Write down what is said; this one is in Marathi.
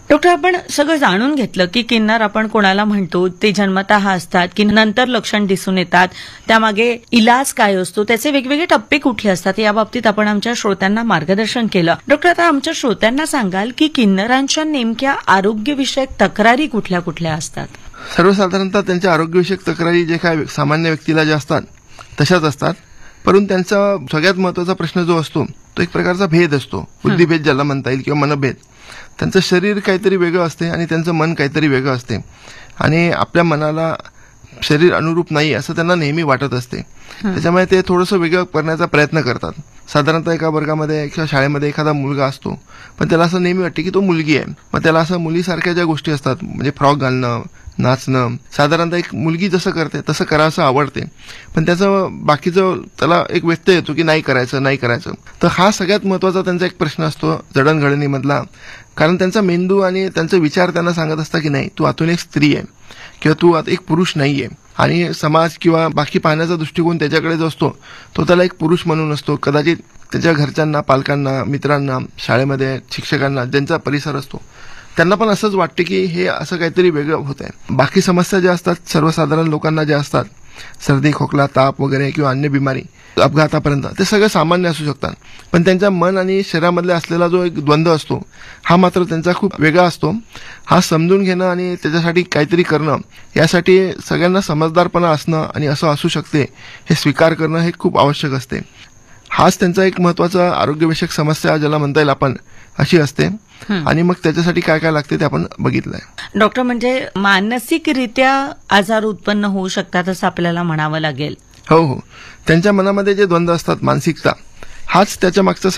डॉक्टर, आपण सगळं जाणून घेतलं की किन्नर आपण कोणाला म्हणतो, ते जन्मतः असतात की नंतर लक्षण दिसून येतात, त्यामागे इलाज काय असतो, त्याचे वेगवेगळे टप्पे कुठले असतात, याबाबतीत आपण आमच्या श्रोत्यांना मार्गदर्शन केलं. डॉक्टर, आता आमच्या श्रोत्यांना सांगाल की किन्नरांच्या नेमक्या आरोग्यविषयक तक्रारी कुठल्या कुठल्या असतात? सर्वसाधारणतः त्यांच्या आरोग्यविषयक तक्रारी जे काय सामान्य व्यक्तीला ज्या असतात तशाच असतात, परंतु त्यांचा सगळ्यात महत्वाचा प्रश्न जो असतो तो एक प्रकारचा भेद असतो, बुद्धिभेद ज्याला म्हणता येईल किंवा मनभेद. त्यांचं शरीर काहीतरी वेगळं असते आणि त्यांचं मन काहीतरी वेगळं असते आणि आपल्या मनाला शरीर अनुरूप नाही असं त्यांना नेहमी वाटत असते. त्याच्यामुळे ते थोडंसं वेगळं करण्याचा प्रयत्न करतात. साधारणतः एका वर्गामध्ये किंवा शाळेमध्ये एखादा मुलगा असतो, पण त्याला असं नेहमी वाटते की तो मुलगी आहे. मग त्याला असं मुलीसारख्या ज्या गोष्टी असतात, म्हणजे फ्रॉक घालणं, नाचणं, साधारणतः एक मुलगी जसं करते तसं करायचं आवडते, पण त्याचं बाकीचं त्याला एक व्यत्यय येतो की नाही करायचं. तर हा सगळ्यात महत्वाचा त्यांचा एक प्रश्न असतो जडणघडणीमधला. कारण त्यांचा मेंदू आणि त्यांचे विचार त्यांना सांगत असतात की नाही, तू आतून एक स्त्री आहे किंवा तू आता एक पुरुष नाहीये. आणि समाज किंवा बाकी पाहण्याचा दृष्टिकोन त्याच्याकडे जो असतो तो त्याला एक पुरुष म्हणून असतो. कदाचित त्याच्या घरच्यांना, पालकांना, मित्रांना, शाळेमध्ये शिक्षकांना, ज्यांचा परिसर असतो त्यांना पण असंच वाटते की हे असं काहीतरी वेगळं होत आहे. बाकी समस्या ज्या असतात सर्वसाधारण लोकांना ज्या असतात, सर्दी, खोकला, ताप वगैरे किंवा अन्य बिमारी, अपघातापर्यंत, ते सगळं सामान्य असू शकतात. पण त्यांच्या मन आणि शरीरामधला असलेला जो एक द्वंद्व असतो हा मात्र त्यांचा खूप वेगळा असतो. हा समजून घेणं आणि त्याच्यासाठी काहीतरी करणं, यासाठी सगळ्यांना समजदारपणा असणं आणि असं असू शकते हे स्वीकार करणं हे खूप आवश्यक असते. हाच त्यांचा एक महत्वाचा आरोग्यविषयक समस्या ज्याला म्हणता येईल आपण अशी असते. आणि मग त्याच्यासाठी काय काय लागते ते आपण बघितलंय. डॉक्टर, म्हणजे मानसिकरित्या आजार उत्पन्न होऊ शकतात असं आपल्याला म्हणावं लागेल. हो, त्यांच्या मनामध्ये जे द्वंद्व असतात, मानसिकता, हाच त्याच्या मागचा